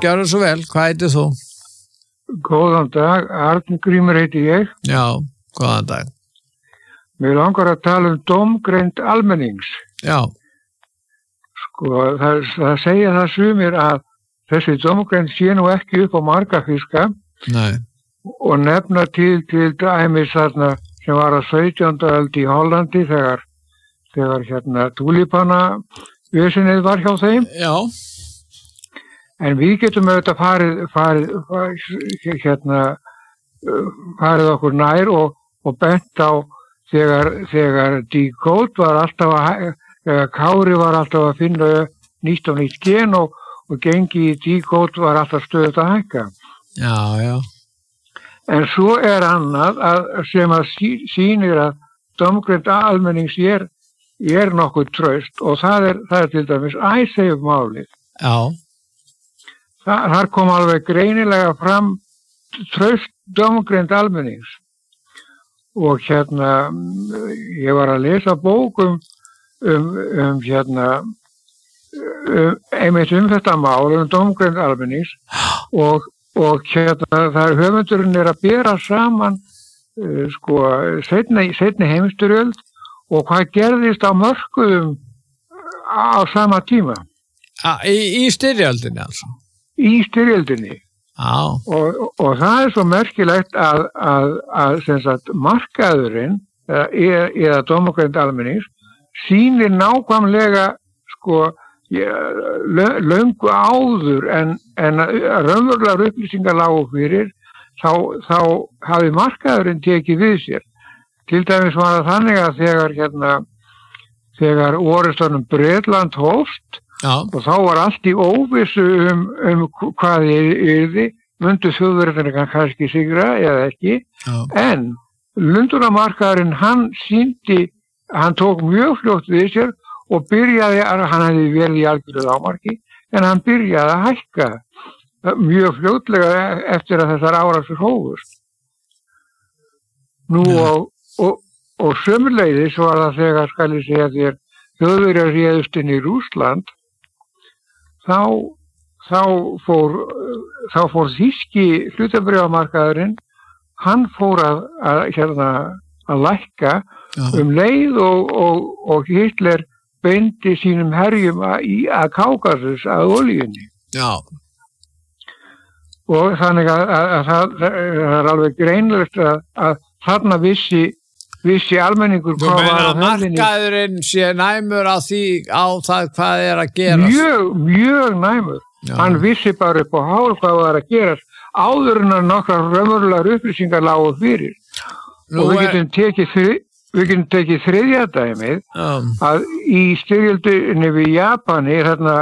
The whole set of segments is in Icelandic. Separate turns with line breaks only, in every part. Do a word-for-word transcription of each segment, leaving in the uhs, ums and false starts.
gjörðu svo vel, hvað heitir þú?
Góðan dag, Arngrímur heiti ég.
Já, góðan dag.
Mér langar að tala um dómgreind almennings.
Já.
Sko, það, það segja það sumir að þessi dómgreind sé nú ekki upp á marga fiska.
Nei.
Og nefna til til dæmis þarna sem var á sautjándu öld í Hollandi þegar, þegar hérna túlípana vesenið var hjá þeim.
Já.
En við getum auðvitað farið, farið, farið hérna, farið okkur nær og, og bent á þegar, þegar Decode var alltaf að, þegar Kári var alltaf að finna nýtt og nýtt gen og, og gengi í Decode var alltaf stöðut að hækka.
Já, já.
En svo er annað að, sem að sí, sýnir að dómgreind almennings er er nokkuð traust og það er, það er til dæmis iSafe málið.
Já.
Það, þar kom alveg greinilega fram traust dómgreind almennings. Og hérna, ég var að lesa bók um, um, um hérna, um, einmitt um þetta mál, um dómgreind almennings og, og hérna, það er höfundurinn er að bera saman, uh, sko, seinni, seinni heimsstyrjöld og hvað gerðist á mörkuðum á sama tíma?
Í, í styrjöldinni altså?
Í styrjöldinni.
Já.
Og, og það er svo merkilegt að, að, að sem sagt, markaðurinn eða, eða dómgreind almennings sýnir nákvæmlega sko, löngu áður en, en raunverulegar upplýsingar lágu fyrir þá, þá hafi markaðurinn tekið við sér. Til dæmis var það þannig að þegar hérna, þegar orrustan Bretland hófst
Já.
Og þá var allt í óvissu um, um hvað yrði, myndu þjóðverðinni kannski sigra eða ekki,
Já.
En Lundúnamarkaðurinn hann sýndi, hann tók mjög fljótt við sér og byrjaði, hann hefði vel í algjörðu lágmarki, en hann byrjaði að hækka mjög fljótlega eftir að þessar árásir hófust. Nú
Já.
og Og, og sömuleiðis var það þegar skal ég segja þér Þjóðverjar réðust inn í Rússland þá, þá fór þá fór þýski hlutabréfamarkaðurinn hann fór að, að, hérna, að lækka Já. Um leið og, og, og Hitler beindi sínum herjum að, í, að Kákasus að olíunni.
Já.
Og þannig að, að, að það, það er alveg greinlegt að, að þarna vissi vissi almenningur
hvað var að ferðinni. Markaðurinn sé næmur á því á það hvað er að gerast.
Mjög, mjög næmur. Já. Hann vissi bara upp á hál hvað var að gerast áður en að nokkrar raunverulegar upplýsingar lágu fyrir. Nú og við getum tekið, þri, við getum tekið þriðja dæmið um. að í styrjöldinni við Japani þarna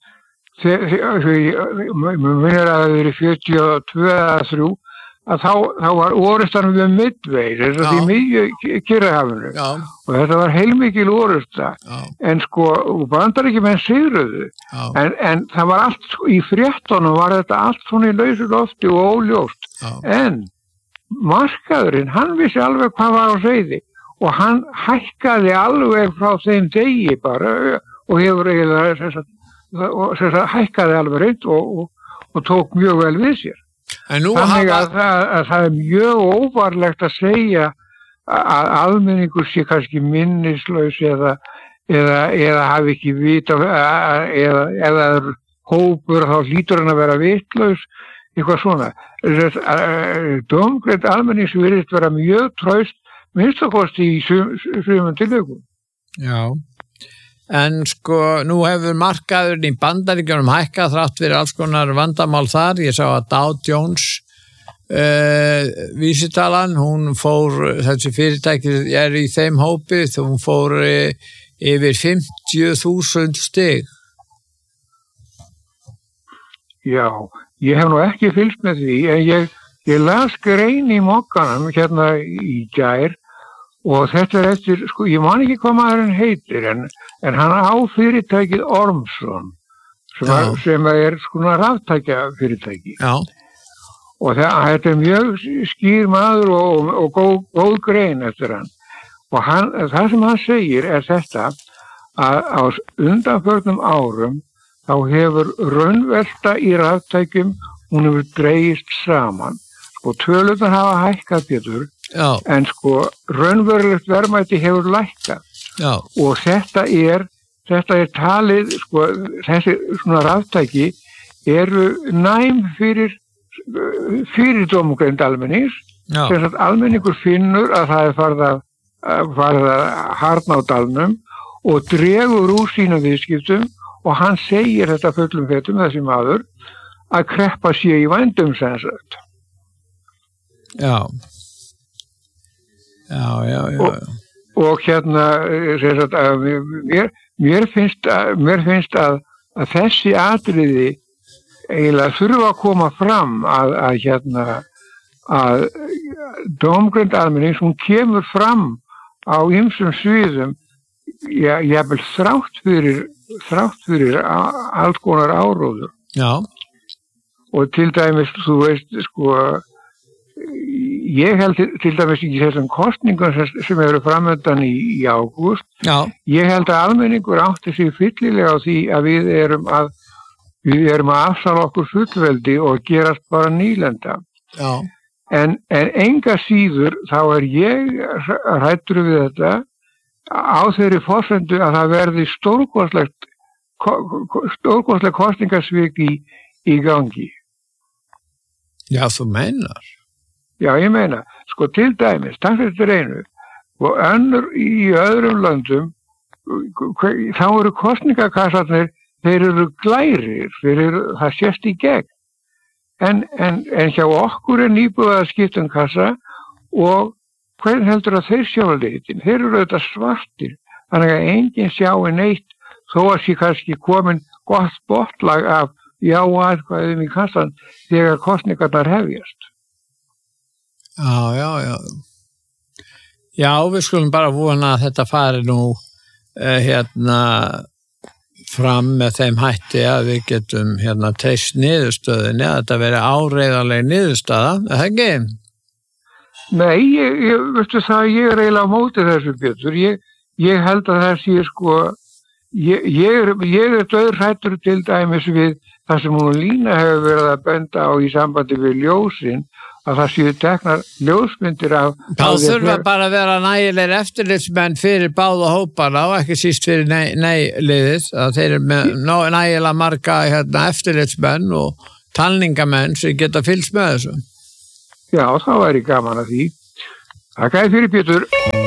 mér minnir að það verið fjörutíu og tvö eða þrjú að þá, þá var orrustan við Midway, þess að því miðju Kyrrahafinu og þetta var heilmikil orrusta en sko, Bandaríkjamenn sigruðu en, en það var allt í fréttunum var þetta allt svona í lausu lofti og óljóst Já. En markaðurinn, hann vissi alveg hvað var á seyði og hann hækkaði alveg frá þeim degi bara og hefur eiginlega hækkaði alveg reynd og, og, og tók mjög vel við sér. Þannig að, hafa... að, að það er mjög óvarlegt að segja að almenningur sé kannski minnislaus eða, eða, eða hafi ekki vita eða, eða hópur þá hlýtur hann að vera vitlaus, eitthvað svona. Dómgreind almennings virðist vera mjög traust, minnst að kosti í sumum tilvikum.
Já. En sko, nú hefur markaðurinn í Bandaríkjunum hækkað þrátt fyrir alls konar vandamál þar. Ég sá að Dow Jones uh, vísitalan, hún fór, þessi fyrirtæki er í þeim hópi, hún fór uh, yfir fimmtíu þúsund stig.
Já, ég hef nú ekki fylgst með því, en ég, ég las grein í mokkanum hérna í gær og þetta er eftir, sko, ég man ekki hvað maðurinn heitir, en, en hann á fyrirtækið Ormsson, sem, er, sem er sko ráftækja fyrirtæki.
Já.
Og það, þetta er mjög skýr maður og, og góð, góð grein eftir hann. Og hann, það sem hann segir er þetta, að á undanförnum árum, þá hefur raunvelta í raftækjum, hún hefur dregist saman. Sko tölurnar hafa hækkað Pétur,
Já.
en sko raunverulegt verðmæti hefur lækkað.
Já.
Og þetta er, þetta er talið, sko, þessi svona raftæki eru næm fyrir, fyrir dómgreind almennings, sem að almenningur finnur að það er farið að, farið að harðna á dalnum og dregur úr sínum viðskiptum og hann segir þetta fullum fetum, þessi maður, að kreppa sé í vændum sem sagt.
Já. Já, já, já.
Og, og hérna, sem sagt, að mér, mér finnst, að, mér finnst að, að þessi atriði eiginlega þurfa að koma fram að, að hérna, að dómgreind almennings, hún kemur fram á ýmsum sviðum, ja, jafnvel þrátt fyrir, þrátt fyrir alls konar áróður.
Já.
Og til dæmis, þú veist, sko, ég held til dæmis ekki þessum kosningum sem, sem eru framöndan í, í ágúst.
Já. Ég
held að almenningur átti sig fyllilega á því að við erum að, við erum að afsala okkur fullveldi og gerast bara nýlenda.
Já.
En, en enga síður þá er ég hræddur við þetta á þeirri forsendu að það verði stórkostlegt stórkostlegt kosningasvik í, í gangi.
Já, þú meinar?
Já, ég meina. Sko til dæmis, takk eftir einu, og önnur í öðrum löndum, þá eru kosningakassarnir, þeir eru glærir, þeir eru, það sést í gegn. En, en, en hjá okkur er nýbúið að skipta um kassa og hvernig heldur að þeir sjá litin? Þeir eru auðvitað svartir, þannig að enginn sjái neitt þó að sé kannski komin gott botlag af já aðkvæðum í kassan þegar kosningarnar hefjast.
Já, já, já. Já, við skulum bara vona að þetta fari nú eh, hérna fram með þeim hætti að við getum hérna treyst niðurstöðinni, að þetta veri áreiðanleg niðurstaða, er það ekki?
Nei, ég, ég, veistu það, ég er eiginlega á móti þessu Pétur, ég, ég held að það sé sko, ég, ég er, ég er dauðhræddur til dæmis við það sem hún Lína hefur verið að benda á í sambandi við ljósin, að það séu teknar ljósmyndir af...
Þá þurfa bara að vera nægilegir eftirlitsmenn fyrir báða hópana og ekki síst fyrir nei-liðið, að þeir eru með nægilega marga hérna, eftirlitsmenn og talningamenn sem geta fylgst með þessu.
Já, þá væri gaman að því. Takk fyrir Pétur.